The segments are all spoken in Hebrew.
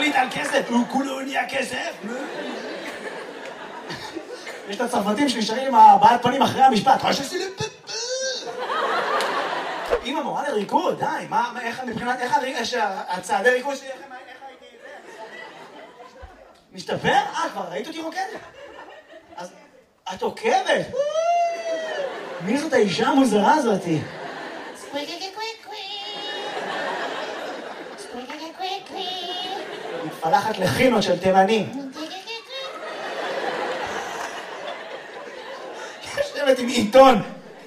מחליט על כסף, הוא כולו נהיה כסף. יש את הצרפתים שנשארים עם הבעלת פנים אחרי המשפט. אמא מורה לריקוד, די, איך מבחינת, איך הצעדי ריקוד שלי, איך הייתי... משתפר? כבר ראית אותי רוקדת? אז את עוקבת? מי זאת האישה המוזרה הזאתי? מתפלחת לחינות של תימנים. יושבת עם עיתון.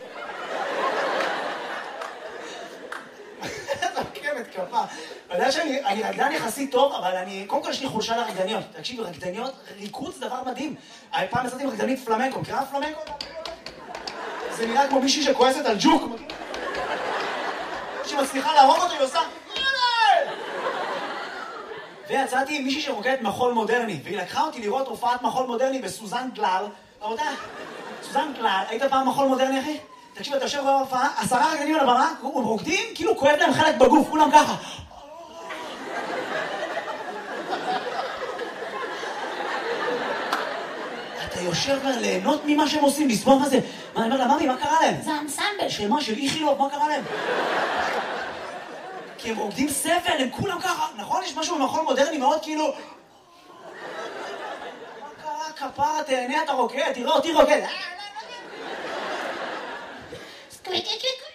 כפה. אתה יודע שאני רקדן יחסית טוב, אבל קודם כל יש לי חולשה לרקדניות. תקשיבי, רקדניות, ריקוד זה דבר מדהים. פעם יצאתי עם רקדנית פלמנקו. מכירה פלמנקו? זה נראה כמו מישהי שכועסת על ג'וק. שמצליחה להרוג אותו, היא עושה... ויצאתי עם מישהי שרוקדת מחול מודרני, והיא לקחה אותי לראות הופעת מחול מודרני בסוזן גלל. רבותיי, סוזן גלל, היית פעם מחול מודרני, אחי? תקשיב, אתה יושב בהופעה, 10 רקדנים על הבמה, הם רוקדים, כאילו כואב להם חלק בגוף, כולם ככה. אתה יושב ליהנות ממה שהם עושים, לסבוב מה זה. מה, אני אומר לה, ממי, מה קרה להם? זה האנסמבל של מה? של איכילוב, מה קרה להם? כי הם רוקדים סבל, הם כולם ככה. נכון? יש משהו במחול מודרני מאוד כאילו... מה קרה? כפרה, תהנה, אתה רוקד, תראה אותי רוקד. Squeaky,